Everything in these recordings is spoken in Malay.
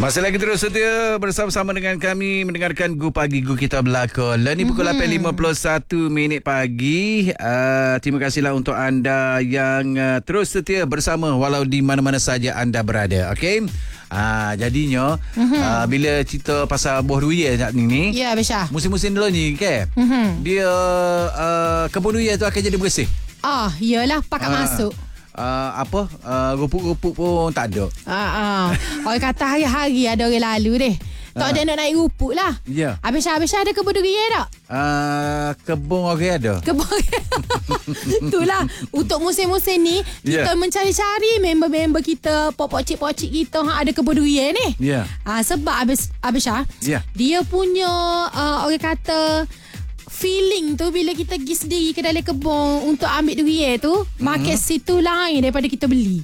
Masih lagi terus setia bersama-sama dengan kami mendengarkan Gu Pagi Gu Kita Berlakon. Ini pukul 8.51 pagi. Terima kasihlah untuk anda yang terus setia bersama walau di mana-mana saja anda berada. Okey. Jadinya bila cerita pasal buah durian ni, ya, Besar. musim-musim dulu ni dia kebun durian tu akan jadi bersih. Yalah, pakat masuk. Rupuk-rupuk pun tak ada. Orang kata hari-hari ada orang lalu deh. Tak ada nak naik rupuk lah. Ya. Habis ada kebun durian tak? Kebun orang ada. Kebun. Itulah. Untuk musim-musim ni, kita mencari-cari member-member kita, pok-cik-pok-cik kita ada kebun durian ni. Ya. Sebab Habis dia punya orang kata feeling tu bila kita pergi sendiri ke dalam kebun untuk ambil durian tu, market situ lain daripada kita beli.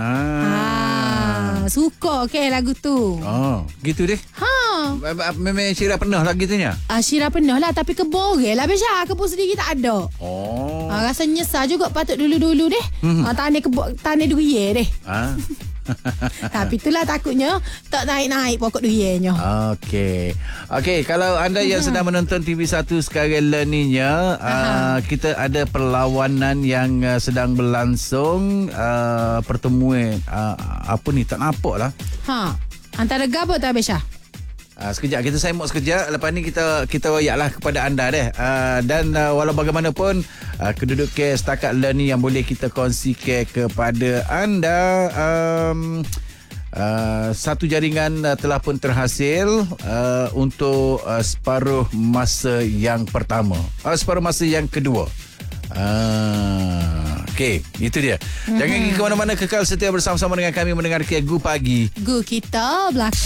Suka lagu tu. Gitu deh. Memang Syirah pernah lah gitunya. Syirah pernah lah, tapi kebun orang lah Besar. Kebun sendiri tak ada. Rasa nyesal juga, patut dulu-dulu deh. Tanah durian deh. Tapi itulah takutnya tak naik-naik pokok duriannya. Okey, kalau anda yang sedang menonton TV1 sekarang ninya, kita ada perlawanan yang sedang berlangsung, pertemuan apa ni tak nampak lah. Antara gabut tak Besar? Sekejap kita sembang sekejap. Lepas ni kita royaklah kepada anda deh. Dan walau bagaimanapun kedudukan setakat ni yang boleh kita kongsikan kepada anda, satu jaringan telah pun terhasil untuk separuh masa yang pertama, separuh masa yang kedua. Okey, itu dia. Jangan pergi ke mana-mana, kekal setia bersama-sama dengan kami mendengar Gu Pagi Gu Kita Berlakon.